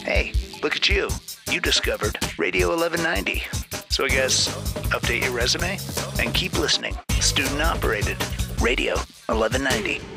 Hey, look at you. You discovered Radio 1190. So I guess update your resume and keep listening. Student operated Radio 1190.